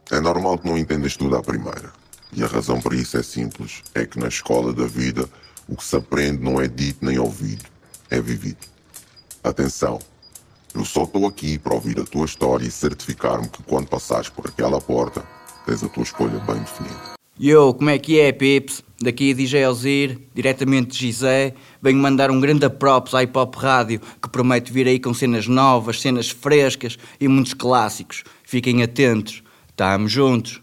É normal que não entendas tudo à primeira. E a razão para isso é simples. É que na escola da vida, o que se aprende não é dito nem ouvido. É vivido. Atenção. Eu só estou aqui para ouvir a tua história e certificar-me que quando passares por aquela porta, tens a tua escolha bem definida. Yo, como é que é, Pips? Daqui a DJ Alzir, diretamente de Gizé, venho mandar um grande props à Hip Hop Rádio, que promete vir aí com cenas novas, cenas frescas e muitos clássicos. Fiquem atentos, estamos juntos.